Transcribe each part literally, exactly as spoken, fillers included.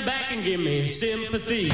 stand back and give me sympathy.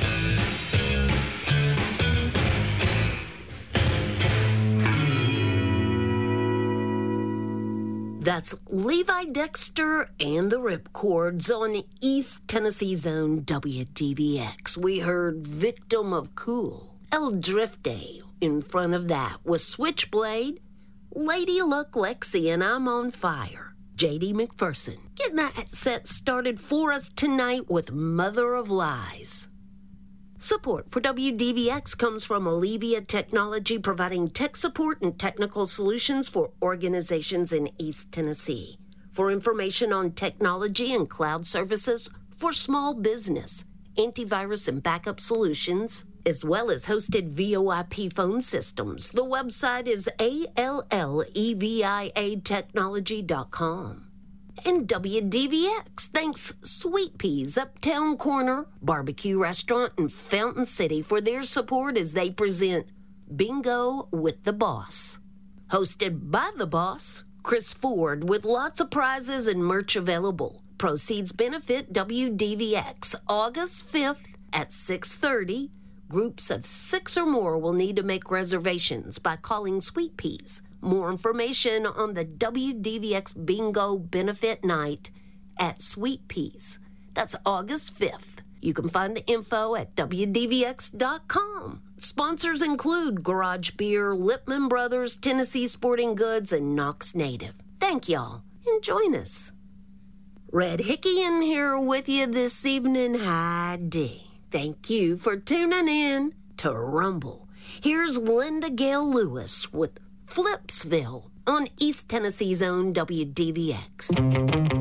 That's Levi Dexter and the Ripcords on East Tennessee's own W D V X. We heard Victim of Cool. El Drifte in front of that was Switchblade, Lady Luck Lexi, and I'm on Fire. J D McPherson getting that set started for us tonight with Mother of Lies. Support for W D V X comes from Allevia Technology, providing tech support and technical solutions for organizations in East Tennessee. For information on technology and cloud services for small business, antivirus and backup solutions, as well as hosted V O I P phone systems, the website is A L L E V I A technology dot com. And W D V X thanks Sweet Peas Uptown Corner Barbecue Restaurant in Fountain City for their support as they present Bingo with the Boss. Hosted by the boss, Chris Ford, with lots of prizes and merch available. Proceeds benefit W D V X August fifth at six thirty. Groups of six or more will need to make reservations by calling Sweet Peas. More information on the W D V X Bingo Benefit Night at Sweet Peas. That's August fifth. You can find the info at W D V X dot com. Sponsors include Garage Beer, Lipman Brothers, Tennessee Sporting Goods, and Knox Native. Thank y'all, and join us. Red Hickey in here with you this evening. Hi, D. Thank you for tuning in to Rumble. Here's Linda Gale Lewis with Flipsville on East Tennessee's own W D V X.